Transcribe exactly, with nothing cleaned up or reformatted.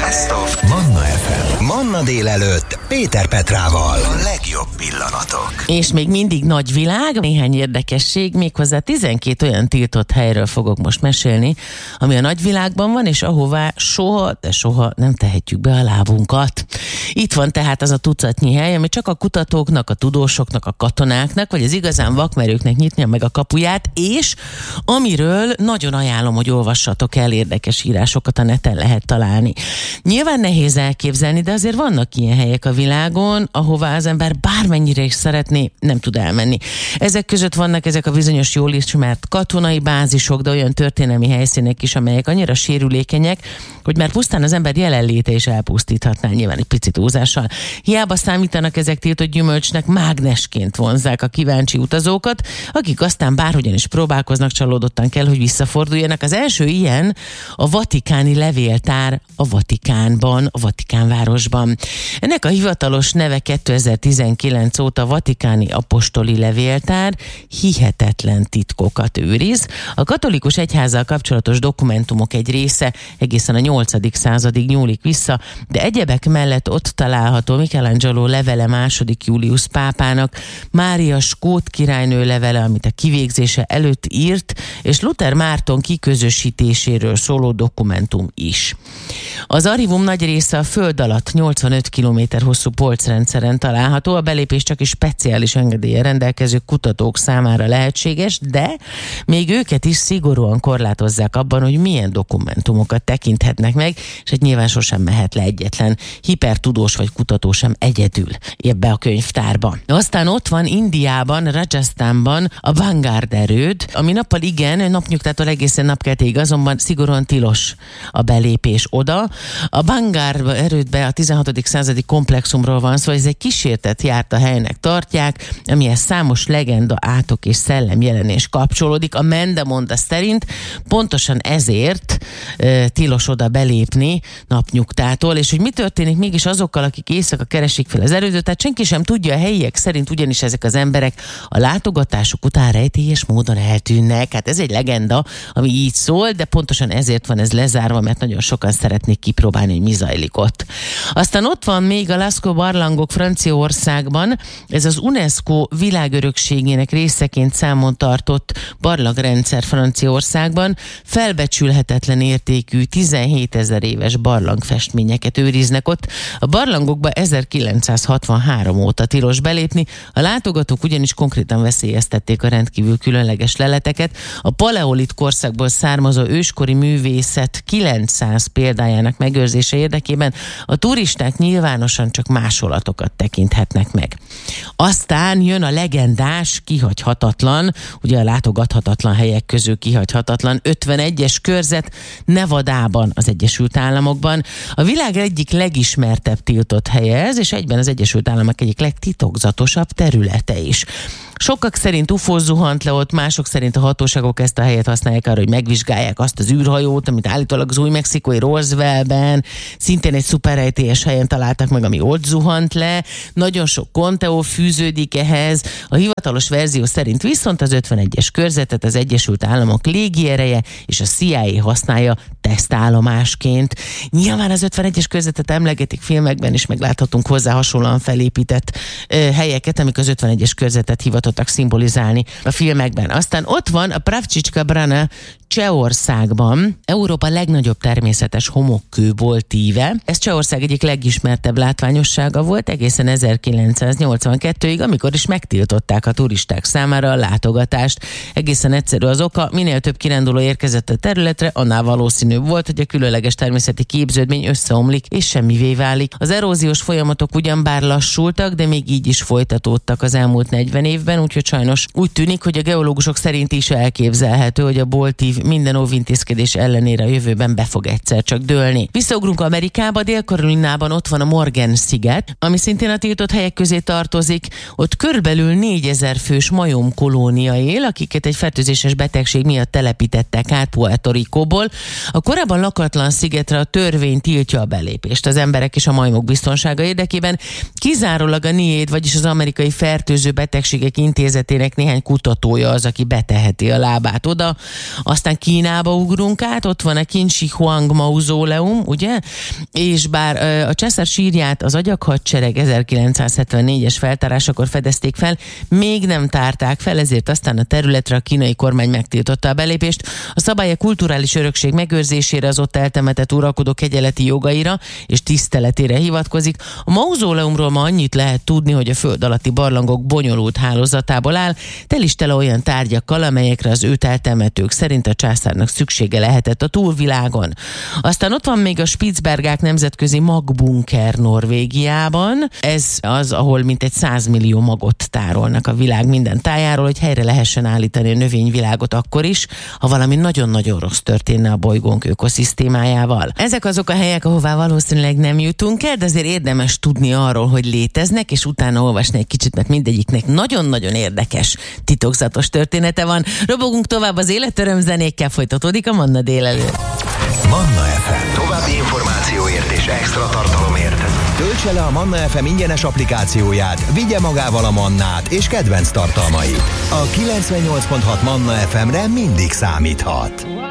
Best of Manna ef em. Manna délelőtt Péter Petrával. A legjobb pillanatok. És még mindig nagy világ, néhány érdekesség, méghozzá tizenkét olyan tiltott helyről fogok most mesélni, ami a nagyvilágban van, és ahová soha, de soha nem tehetjük be a lábunkat. Itt van tehát az a tucatnyi hely, ami csak a kutatóknak, a tudósoknak, a katonáknak, vagy az igazán vakmerőknek nyitnia meg a kapuját, és amiről nagyon ajánlom, hogy olvassatok el, érdekes írásokat a neten lehet találni. Nyilván nehéz elképzelni, de azért vannak ilyen helyek a világon, ahová az ember bármennyire is szeretné, nem tud elmenni. Ezek között vannak ezek a bizonyos jól ismert katonai bázisok, de olyan történelmi helyszínek is, amelyek annyira sérülékenyek, hogy már pusztán az ember jelenléte is elpusztíthatná, nyilván egy picit túlzással. Hiába számítanak ezek tiltott gyümölcsnek, mágnesként vonzzák a kíváncsi utazókat, akik aztán bárhogyan is próbálkoznak, csalódottan kell, hogy visszaforduljanak. Az első ilyen a vatikáni levéltár a Vatikánban, a Vatikánvárosban. Ennek a hivatalos neve kétezer-tizenkilenc óta Vatikáni Apostoli Levéltár, hihetetlen titkokat őriz. A katolikus egyházzal kapcsolatos dokumentumok egy része egészen a nyolcadik századig nyúlik vissza, de egyebek mellett ott található Michelangelo levele második Julius pápának, Mária skót királynő levele, amit a kivégzése előtt írt, és Luther Márton kiközösítéséről szóló dokumentum is. Az archívum nagy része a föld alatt nyolcvanöt kilométer hosszú polcrendszeren található, a belépés csak is speciális engedéllyel rendelkező kutatók számára lehetséges, de még őket is szigorúan korlátozzák abban, hogy milyen dokumentumokat tekinthetnek meg, és hát nyilván sosem mehet le egyetlen hipertudós vagy kutató sem egyedül ebbe a könyvtárba. Aztán ott van Indiában, Rajasztánban a Vanguard erőd, ami nappal igen, napnyugtától egészen napkeltéig azonban szigorúan tilos a belépés oda. A Vanguard erődbe a tizenhatodik századi komplexumról van szó, szóval ez egy kísértett járt a helynek tartják, amihez számos legenda, átok és szellemjelenés kapcsolódik. A Mendemonda szerint pontosan ezért e, tilos oda belépni napnyugtától, és hogy mi történik mégis azokkal, akik éjszaka keresik fel az erődöt, tehát senki sem tudja, a helyiek szerint ugyanis ezek az emberek a látogatásuk után rejtélyes módon eltűnnek. Hát ez egy legenda, ami így szól, de pontosan ezért van ez lezárva, mert nagyon sokan szeretnék kipróbálni, hogy mi zajlik ott. Aztán ott van még a Lascaux barlangok Franciaországban, ez az UNESCO világörökségének részeként számon tartott barlangrendszer Franciaországban, felbecsülhetetlen értékű tizenhétezer éves barlangfestményeket őriznek ott. A barlangokba ezerkilencszázhatvanhárom óta tilos belépni, a látogatók ugyanis konkrétan veszélyeztették a rendkívül különleges leleteket. A paleolit korszakból származó őskori művészet kilencszáz példájának megőrzése érdekében a turisták nyilvánosan csak másolatokat tekinthetnek meg. Aztán jön a legendás, kihagyhatatlan, ugye a látogathatatlan helyek közül kihagyhatatlan ötvenegyes körzet Nevadában, az Egyesült Államokban. A világ egyik legismertebb tiltott helye ez, és egyben az Egyesült Államok egyik legtitokzatosabb területe is. Sokak szerint ufó zuhant le ott, mások szerint a hatóságok ezt a helyet használják arra, hogy megvizsgálják azt az űrhajót, amit állítólag az új-mexikói Roswellben, szintén egy szuperrejtélyes helyen találtak meg, ami ott zuhant le. Nagyon sok konteó fűződik ehhez. A hivatalos verzió szerint viszont az ötvenegyes körzetet az Egyesült Államok légiereje és a C I A használja tesztállomásként. Nyilván az ötvenegyes körzetet emlegetik filmekben is, megláthatunk hozzá hasonlóan felépített ö, helyeket, amik az ötvenegyes körzetet hivatottak szimbolizálni a filmekben. Aztán ott van a Pravčička Brana Csehországban, Európa legnagyobb természetes homokkő volt íve. Ez Csehország egyik legismertebb látványossága volt egészen ezerkilencszáznyolcvankettőig, amikor is megtiltották a turisták számára a látogatást. Egészen egyszerű az oka, minél több kiránduló érkezett a területre, annál valószínűbb volt, hogy a különleges természeti képződmény összeomlik és semmivé válik. Az eróziós folyamatok ugyan bár lassultak, de még így is folytatódtak az elmúlt negyven évben, úgyhogy sajnos úgy tűnik, hogy a geológusok szerint is elképzelhető, hogy a boltív minden óvintézkedés ellenére a jövőben be fog egyszer csak dőlni. Visszaugrunk Amerikába, Dél-Karolinában ott van a Morgan-sziget, ami szintén a tiltott helyek közé tartozik. Ott körülbelül négyezer fős majomkolónia él, akiket egy fertőzéses betegség miatt telepítettek át Puerto Ricóból. A korábban lakatlan szigetre a törvény tiltja a belépést az emberek és a majmok biztonsága érdekében. Kizárólag a NIAID, vagyis az amerikai fertőző betegségek Intézetének néhány kutatója az, aki beteheti a lábát oda. Aztán Kínába ugrunk át, ott van a Qinshi Huang mauzóleum, ugye? És bár a császár sírját az agyaghadsereg ezerkilencszázhetvennégyes feltárásakor fedezték fel, még nem tárták fel, ezért aztán a területre a kínai kormány megtiltotta a belépést. A szabály a kulturális örökség megőrzésére, az ott eltemetett uralkodók kegyeleti jogaira és tiszteletére hivatkozik. A mauzóleumról ma annyit lehet tudni, hogy a föld alatti barlangok bonyolult hálózatából áll, tel is tele olyan tárgyakkal, amelyekre az őt eltemetők szerint a császárnak szüksége lehetett a túlvilágon. Aztán ott van még a Spitsbergák nemzetközi magbunker Norvégiában. Ez az, ahol mintegy száz millió magot tárolnak a világ minden tájáról, hogy helyre lehessen állítani a növényvilágot akkor is, ha valami nagyon-nagyon rossz történne a bolygónk ökoszisztémájával. Ezek azok a helyek, ahová valószínűleg nem jutunk el, de azért érdemes tudni arról, hogy léteznek, és utána olvasni egy kicsit, mert mindegyiknek nagyon-nagyon érdekes, titokzatos története van. Robogunk tovább az életörömzenékkel, folytatódik a Manna délelőtt. Manna ef em. További információért és extra tartalomért. Töltse le a Manna ef em ingyenes applikációját, vigye magával a Mannát és kedvenc tartalmait. A kilencvennyolc pont hat Manna ef emre mindig számíthat.